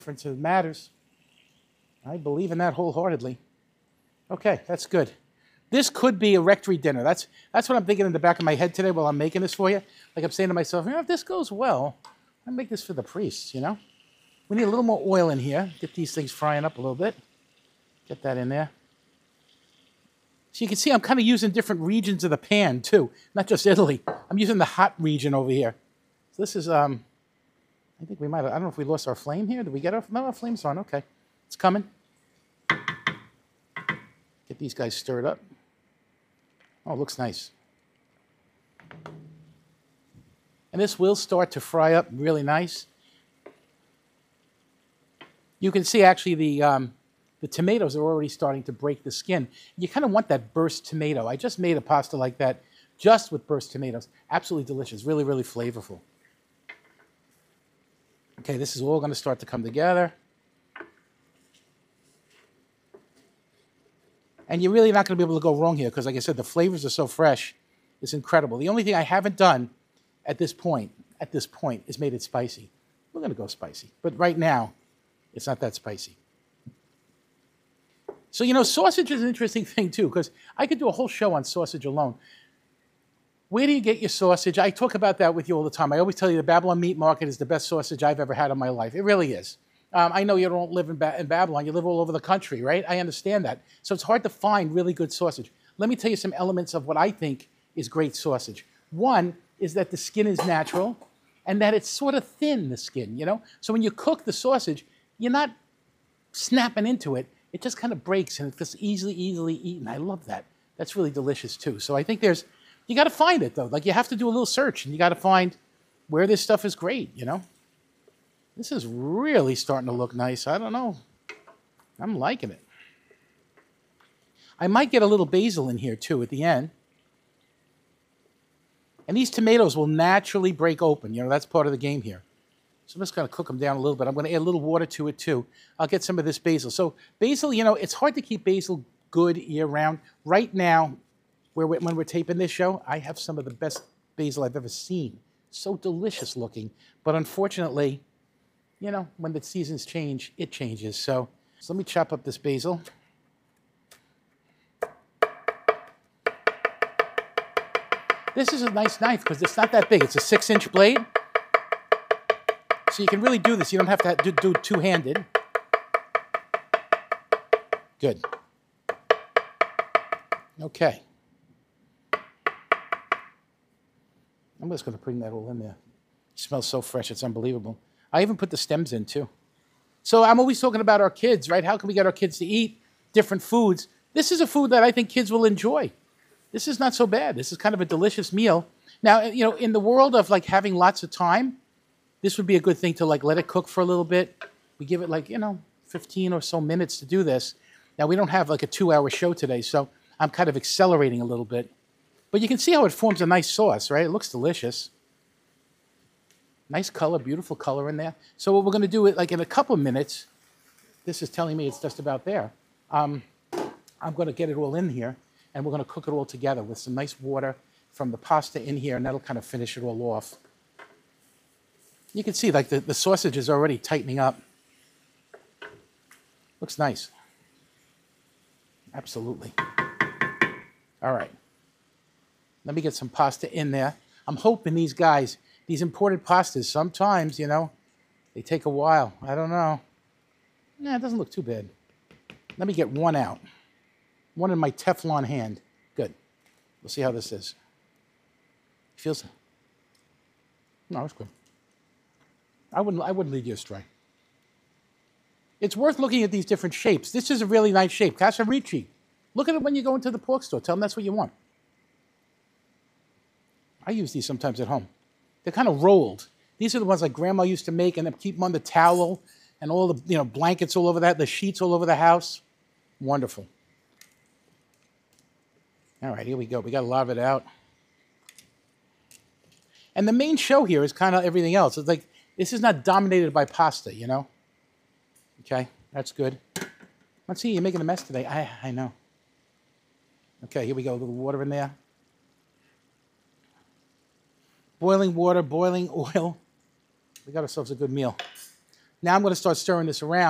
difference it matters. I believe in that wholeheartedly. Okay, that's good. This could be a rectory dinner. That's what I'm thinking in the back of my head today while I'm making this for you. Like I'm saying to myself, if this goes well, I'll make this for the priests, We need a little more oil in here. Get these things frying up a little bit. Get that in there. So you can see I'm kind of using different regions of the pan too, not just Italy. I'm using the hot region over here. So this is, I think we might have, I don't know if we lost our flame here. Did we get our, no, our flame's on, okay. It's coming. Get these guys stirred up. Oh, it looks nice. And this will start to fry up really nice. You can see actually the tomatoes are already starting to break the skin. You kind of want that burst tomato. I just made a pasta like that just with burst tomatoes. Absolutely delicious, really, really flavorful. Okay, this is all going to start to come together. And you're really not going to be able to go wrong here because, like I said, the flavors are so fresh. It's incredible. The only thing I haven't done at this point, is made it spicy. We're going to go spicy. But right now, it's not that spicy. So, sausage is an interesting thing, too, because I could do a whole show on sausage alone. Where do you get your sausage? I talk about that with you all the time. I always tell you the Babylon Meat Market is the best sausage I've ever had in my life. It really is. I know you don't live in Babylon. You live all over the country, right? I understand that. So it's hard to find really good sausage. Let me tell you some elements of what I think is great sausage. One is that the skin is natural and that it's sort of thin, the skin, So when you cook the sausage, you're not snapping into it. It just kind of breaks and it's just easily eaten. I love that. That's really delicious too. So I think you got to find it though. Like you have to do a little search and you got to find where this stuff is great, This is really starting to look nice. I don't know. I'm liking it. I might get a little basil in here too at the end. And these tomatoes will naturally break open. That's part of the game here. So I'm just going to cook them down a little bit. I'm going to add a little water to it too. I'll get some of this basil. So basil, it's hard to keep basil good year-round. Right now, when we're taping this show, I have some of the best basil I've ever seen. So delicious looking. But unfortunately, when the seasons change, it changes. So let me chop up this basil. This is a nice knife because it's not that big. It's a 6-inch blade. So you can really do this. You don't have to do two-handed. Good. Okay. I'm just going to bring that all in there. It smells so fresh. It's unbelievable. I even put the stems in, too. So I'm always talking about our kids, right? How can we get our kids to eat different foods? This is a food that I think kids will enjoy. This is not so bad. This is kind of a delicious meal. Now, in the world of, having lots of time, this would be a good thing to, let it cook for a little bit. We give it, 15 or so minutes to do this. Now, we don't have, a 2-hour show today, so I'm kind of accelerating a little bit. But you can see how it forms a nice sauce, right? It looks delicious. Nice color, beautiful color in there. So what we're going to do, in a couple of minutes, this is telling me it's just about there. I'm going to get it all in here, and we're going to cook it all together with some nice water from the pasta in here, and that'll kind of finish it all off. You can see, the sausage is already tightening up. Looks nice. Absolutely. All right. Let me get some pasta in there. I'm hoping these guys, these imported pastas, sometimes, they take a while. I don't know. Nah, it doesn't look too bad. Let me get one out. One in my Teflon hand. Good. We'll see how this is. Feels... No, it's good. I wouldn't lead you astray. It's worth looking at these different shapes. This is a really nice shape. Casarici. Look at it when you go into the pork store. Tell them that's what you want. I use these sometimes at home. They're kind of rolled. These are the ones like Grandma used to make and then keep them on the towel and all the blankets all over that, the sheets all over the house. Wonderful. All right, here we go. We got a lot of it out. And the main show here is kind of everything else. It's like, this is not dominated by pasta, Okay, that's good. Let's see, you're making a mess today. I know. Okay, here we go. A little water in there. Boiling water, boiling oil. We got ourselves a good meal. Now I'm going to start stirring this around.